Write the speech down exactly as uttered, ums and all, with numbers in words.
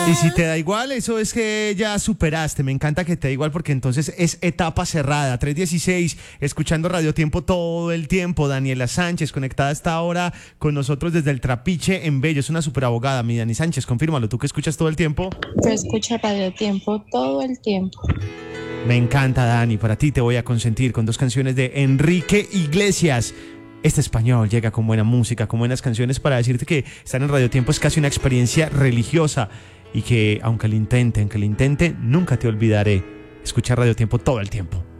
Y si te da igual, eso es que ya superaste. Me encanta que te da igual porque entonces es etapa cerrada. tres dieciséis, escuchando Radio Tiempo todo el tiempo. Daniela Sánchez, conectada hasta ahora con nosotros desde el Trapiche en Bello. Es una superabogada, mi Dani Sánchez. Confírmalo, ¿tú que escuchas todo el tiempo? Yo escucho Radio Tiempo todo el tiempo. Me encanta, Dani. Para ti te voy a consentir con dos canciones de Enrique Iglesias. Este español llega con buena música, con buenas canciones para decirte que estar en Radio Tiempo es casi una experiencia religiosa y que aunque lo intente, aunque lo intente, nunca te olvidaré. Escuchar Radio Tiempo todo el tiempo.